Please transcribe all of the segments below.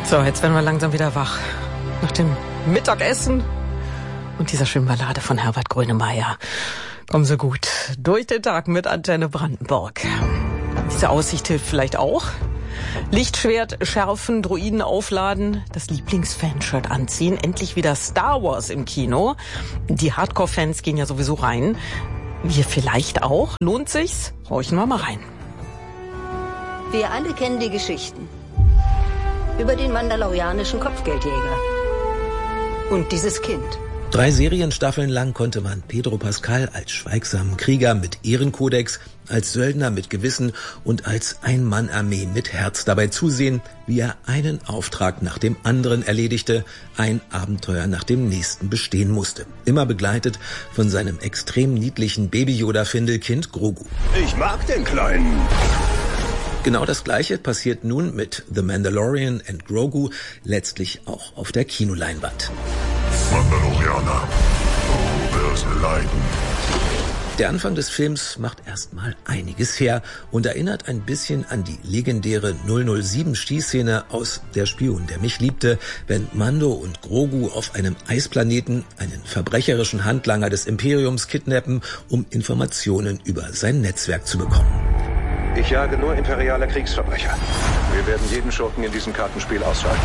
So, jetzt werden wir langsam wieder wach. Nach dem Mittagessen und dieser schönen Ballade von Herbert Grönemeyer kommen Sie gut durch den Tag mit Antenne Brandenburg. Diese Aussicht hilft vielleicht auch. Lichtschwert schärfen, Droiden aufladen, das Lieblingsfanshirt anziehen, endlich wieder Star Wars im Kino. Die Hardcore-Fans gehen ja sowieso rein. Wir vielleicht auch. Lohnt sich's? Horchen wir mal rein. Wir alle kennen die Geschichten über den mandalorianischen Kopfgeldjäger und dieses Kind. 3 Serienstaffeln lang konnte man Pedro Pascal als schweigsamen Krieger mit Ehrenkodex, als Söldner mit Gewissen und als Ein-Mann-Armee mit Herz dabei zusehen, wie er einen Auftrag nach dem anderen erledigte, ein Abenteuer nach dem nächsten bestehen musste. Immer begleitet von seinem extrem niedlichen Baby-Yoda-Findelkind Grogu. Ich mag den Kleinen. Genau das Gleiche passiert nun mit The Mandalorian and Grogu, letztlich auch auf der Kinoleinwand. Mandalorianer, du wirst leiden. Der Anfang des Films macht erstmal einiges her und erinnert ein bisschen an die legendäre 007-Schießszene aus Der Spion, der mich liebte, wenn Mando und Grogu auf einem Eisplaneten einen verbrecherischen Handlanger des Imperiums kidnappen, um Informationen über sein Netzwerk zu bekommen. Ich jage nur imperiale Kriegsverbrecher. Wir werden jeden Schurken in diesem Kartenspiel ausschalten.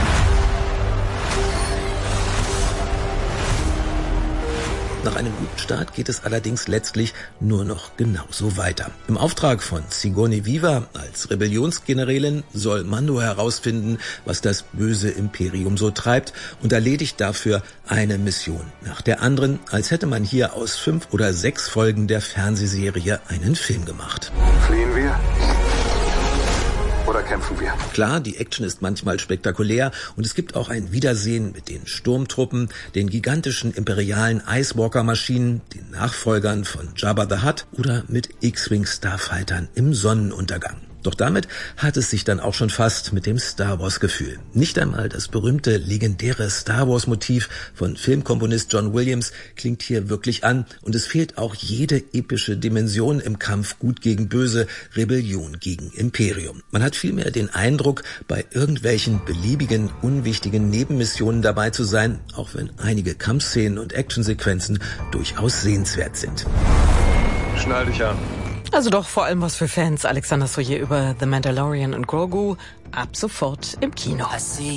Nach einem guten Start geht es allerdings letztlich nur noch genauso weiter. Im Auftrag von Sigourney Weaver als Rebellionsgenerälin soll Mando herausfinden, was das böse Imperium so treibt und erledigt dafür eine Mission nach der anderen, als hätte man hier aus 5 oder 6 Folgen der Fernsehserie einen Film gemacht. Fliehen wir? Oder kämpfen wir? Klar, die Action ist manchmal spektakulär und es gibt auch ein Wiedersehen mit den Sturmtruppen, den gigantischen imperialen Icewalker-Maschinen, den Nachfolgern von Jabba the Hutt oder mit X-Wing-Starfightern im Sonnenuntergang. Doch damit hat es sich dann auch schon fast mit dem Star Wars-Gefühl. Nicht einmal das berühmte, legendäre Star Wars-Motiv von Filmkomponist John Williams klingt hier wirklich an und es fehlt auch jede epische Dimension im Kampf Gut gegen Böse, Rebellion gegen Imperium. Man hat vielmehr den Eindruck, bei irgendwelchen beliebigen, unwichtigen Nebenmissionen dabei zu sein, auch wenn einige Kampfszenen und Actionsequenzen durchaus sehenswert sind. Schnall dich an. Also doch vor allem was für Fans. Alexander Soyer über The Mandalorian und Grogu. Ab sofort im Kino.